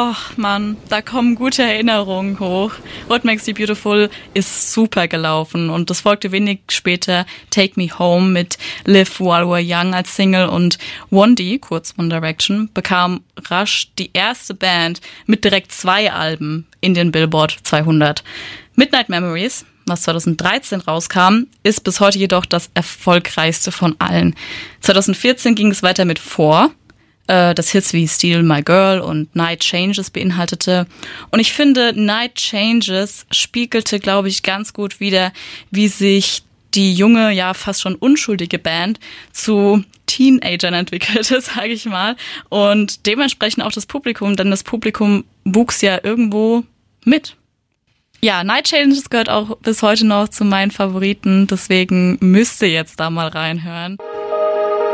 Oh Mann, da kommen gute Erinnerungen hoch. What Makes You Beautiful ist super gelaufen und es folgte wenig später Take Me Home mit Live While We're Young als Single und One D, kurz One Direction, bekam rasch die erste Band mit direkt 2 Alben in den Billboard 200. Midnight Memories, was 2013 rauskam, ist bis heute jedoch das erfolgreichste von allen. 2014 ging es weiter mit Four, das Hits wie Steal My Girl und Night Changes beinhaltete. Und ich finde, Night Changes spiegelte, glaube ich, ganz gut wider, wie sich die junge, ja fast schon unschuldige Band zu Teenagern entwickelte, sage ich mal. Und dementsprechend auch das Publikum, denn das Publikum wuchs ja irgendwo mit. Ja, Night Changes gehört auch bis heute noch zu meinen Favoriten, deswegen müsst ihr jetzt da mal reinhören.